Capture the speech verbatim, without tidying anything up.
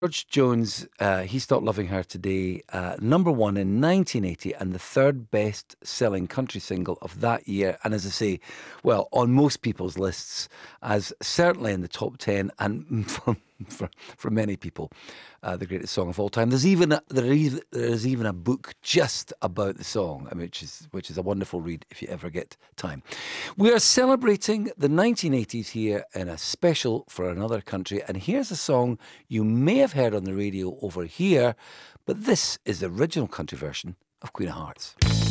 George Jones, uh, He Stopped Loving Her Today, uh, number one in nineteen eighty and the third best selling country single of that year. And as I say, well, on most people's lists, as certainly in the top ten, and for, for, for many people, uh, the greatest song of all time. There's even a, there, is, there is even a book just about the song, I mean, which is which is a wonderful read if you ever get time. We are celebrating the nineteen eighties here in a special for another country, and here's a song you may have heard on the radio over here, but this is the original country version of Queen of Hearts.